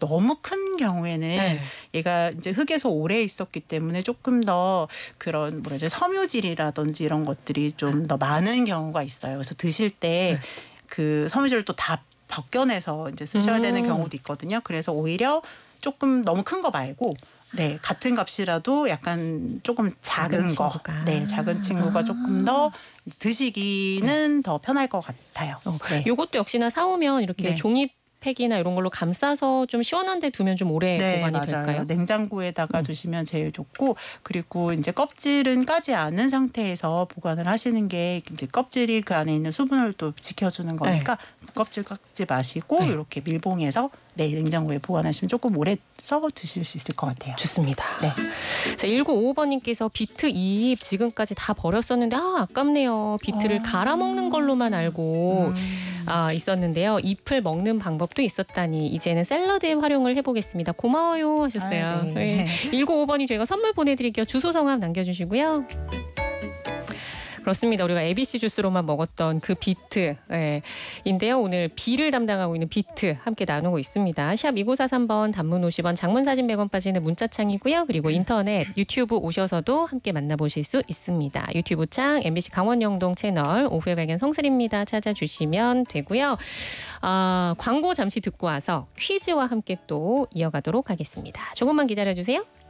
너무 큰 경우에는 네. 얘가 이제 흙에서 오래 있었기 때문에 조금 더 그런 섬유질이라든지 이런 것들이 좀 더 많은 경우가 있어요. 그래서 드실 때 그 섬유질을 또 다 벗겨내서 이제 쓰셔야 되는 경우도 있거든요. 그래서 오히려 조금 너무 큰 거 말고 네, 같은 값이라도 약간 조금 작은 거. 친구가. 네, 작은 친구가 조금 더 드시기는 더 편할 것 같아요. 네. 요것도 역시나 사오면 이렇게 네. 종이팩이나 이런 걸로 감싸서 좀 시원한 데 두면 좀 오래 네, 보관이 맞아요. 될까요? 냉장고에다가 두시면 제일 좋고, 그리고 이제 껍질은 까지 않은 상태에서 보관을 하시는 게 이제 껍질이 그 안에 있는 수분을 또 지켜주는 거니까 껍질 깎지 마시고 이렇게 밀봉해서 냉장고에 보관하시면 조금 오래 써 드실 수 있을 것 같아요. 좋습니다. 네. 자, 1955번님께서 비트 2잎 지금까지 다 버렸었는데 아깝네요. 비트를 갈아 먹는 걸로만 알고 있었는데요. 잎을 먹는 방법도 있었다니 이제는 샐러드에 활용을 해보겠습니다. 고마워요 하셨어요. 네. 1955번님 저희가 선물 보내드릴게요. 주소 성함 남겨주시고요. 그렇습니다. 우리가 ABC 주스로만 먹었던 그 비트인데요. 오늘 비를 담당하고 있는 비트 함께 나누고 있습니다. 샵 2943번 단문 50원 장문 사진 100원 빠지는 문자창이고요. 그리고 인터넷 유튜브 오셔서도 함께 만나보실 수 있습니다. 유튜브 창 MBC 강원영동 채널 오후의 발견 성슬입니다. 찾아주시면 되고요. 광고 잠시 듣고 와서 퀴즈와 함께 또 이어가도록 하겠습니다. 조금만 기다려주세요.